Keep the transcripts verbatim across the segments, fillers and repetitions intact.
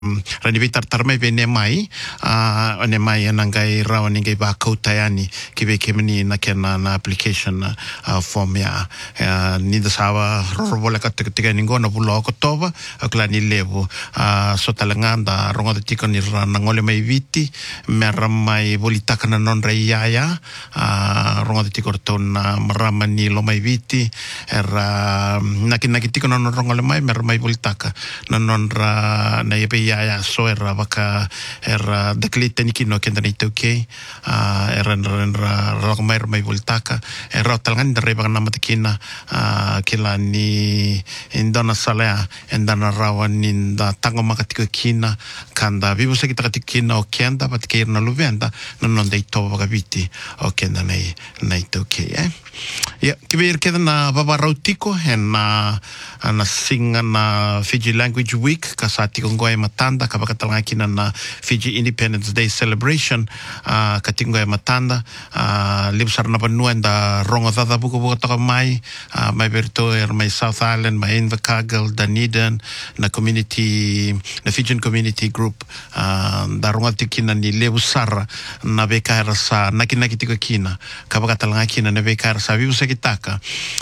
rani vitar tarmai vene mai uh, ane mai anangai rawa ningai ba kautayani kibe kemeni na kena na application uh, form ya uh, ninda sawa robola katika ningo na bulo ko tova akla ni levo uh, so talanganda rongo de tiko ni rana ngole mai viti mera mai volitaka na non reiaya uh, rongo de tiko tona marama ni lo mai viti era naki naki tiko na non rongo le mai mera mai volitaka na non ra na yepe ya so era vaka era declite ni kino kenda ni toke uh, era era ragmai mai voltaka era talgan de reba na matkina uh, kila ni indana salea indana rawan inda tango makatiko kina kanda vivo se kita katikina o kenda patke na luvenda non dei to vaka viti o kenda nei nei toke eh ya kibir keda na baba rautiko en na na singa na Fiji Language Week kasati kongoe matanda kabakatalanga kina na Fiji Independence Day celebration uh, katingoe matanda uh, libsar na panua nda rongo tata buko buko toka mai uh, mai berto er mai South Island mai Invercargill Dunedin na community na Fijian community group uh, da rongo tikina ni lebusar na beka rasa nakinaki tiko kina kabakatalanga kina na beka rasa viu sa kitaka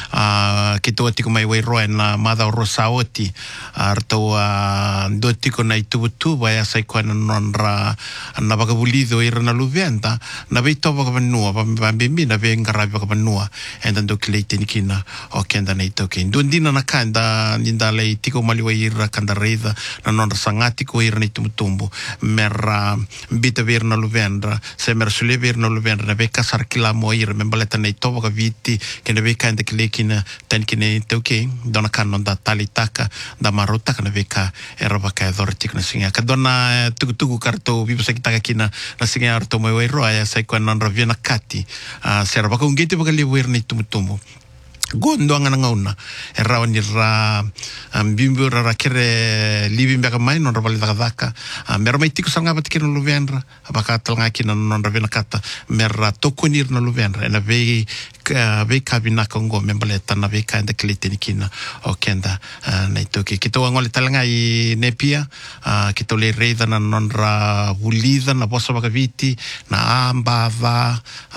uh, kito tiko mai wei roe na mada rosa oti arto uh, do tiko na itu tu vaya sai kwana nonra na bagabulido ira na luventa na beito bagabanua bambimbi na bengara bagabanua enda do klete nikina o kenda na ito kin dundina na kanda ninda lei tiko maliwa ira kanda reida na nonra sangati ko ira ni tumutumbu mera bita vir na luvendra se mer sule vir na luvendra na beka sarkila mo ira membaleta na ito bagaviti kena beka enda klekina tan kine ito kin dona kanon da talitaka da marota kana beka era baka dortik na singa kadona tugu-tugu karto vivo sa kita kina na singa arto mo roa ya sai kwa non ravia na kati uh, serba kung gete baka liwer ni tumutumo gondo ang nangauna era ni ra um, bimbo ra kere living baka mai non rabali daka mer mai tiko sanga batikino luvenra baka talanga kina non ravia na kata mer tokonir na luvenra na ve ve kabina kongo membaleta na ve kanda klete nikina o kenda na itoke kito ngole talanga i nepia kito le reida na non ra vulida na bosa baka viti na amba va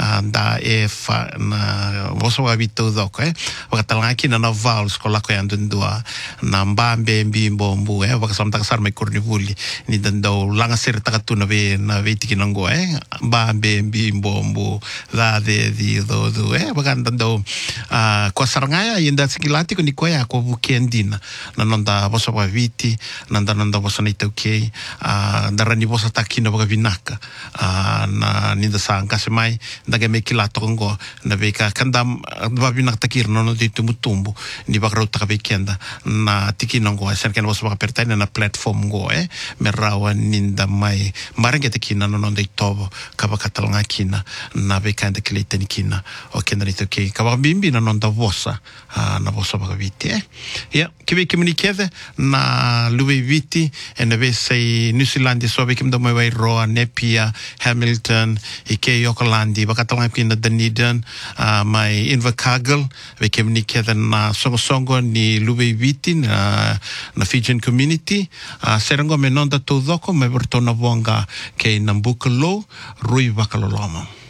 da efa na bosa baka vito doko eh baka talanga kina na vowels ko lako yan dundua na mbambe mbimbo mbu eh baka samta kasar mai kornivuli ni dando langa ser takatu na ve na ve tikinango eh mbambe mbimbo mbu la de di do do eh baka dando uh, kwa sarangaya yenda sikilati ko ni kwa ya ko bukendina na nonda bosa wa viti nanda nanda bosa na itoke uh, darani bosa takino baka vinaka uh, na ninda sanga semai ndaga mekilato ngo na beka kanda ba vinak takir no no tumutumbu ni baka rota ka bekenda na tikino ngo serken bosa baka pertana na platform ngo eh merawa ninda mai marenge tikina no nonda itobo ka baka talanga kina na beka nda kilete nikina o kenda ni toke ka bimbi na nonda vosa uh, na vosa baka viti eh ya kibe komunikede na luwe viti e na vese New Zealand so be kimdo mai roa Nepia Hamilton ike Yokolandi baka talanga kina Dunedin uh, mai Invercargill be komunikede na songo songo ni luwe viti na na Fijian community uh, serango me nonda to doko me bertona vonga ke Nambucalo Rui Bakaloloma.